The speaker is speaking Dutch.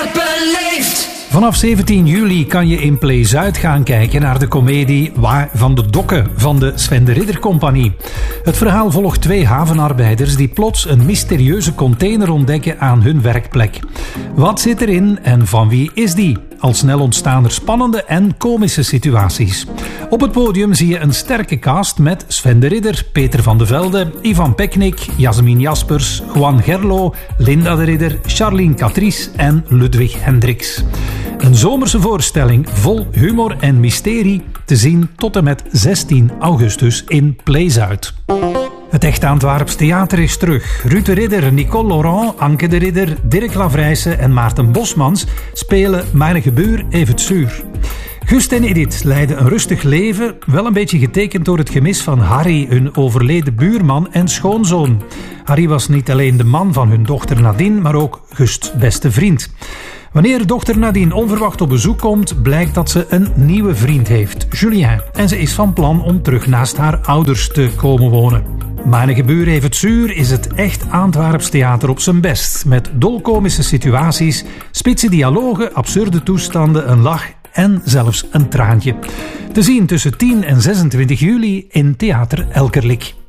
beleefd. Vanaf 17 juli kan je in Play Zuid gaan kijken naar de komedie Waar van de Dokken van de Sven de Ridder Compagnie. Het verhaal volgt 2 havenarbeiders die plots een mysterieuze container ontdekken aan hun werkplek. Wat zit erin en van wie is die? Al snel ontstaan er spannende en komische situaties. Op het podium zie je een sterke cast met Sven de Ridder, Peter van de Velde, Ivan Peknik, Jasmin Jaspers, Juan Gerlo, Linda de Ridder, Charlene Catrice en Ludwig Hendricks. Een zomerse voorstelling vol humor en mysterie te zien tot en met 16 augustus in Play Zuid. Het Echt Antwerps Theater is terug. Ruud de Ridder, Nicole Laurent, Anke de Ridder, Dirk Lavrijsen en Maarten Bosmans spelen Mijn Gebuur Evert Zuur. Gust en Edith leiden een rustig leven, wel een beetje getekend door het gemis van Harry, hun overleden buurman en schoonzoon. Harry was niet alleen de man van hun dochter Nadine, maar ook Gust's beste vriend. Wanneer dochter Nadine onverwacht op bezoek komt, blijkt dat ze een nieuwe vriend heeft, Julien. En ze is van plan om terug naast haar ouders te komen wonen. Mijn Gebuur Evert Zuur is het Echt Antwerps Theater op zijn best. Met dolkomische situaties, spitse dialogen, absurde toestanden, een lach en zelfs een traantje. Te zien tussen 10 en 26 juli in Theater Elkerlijk.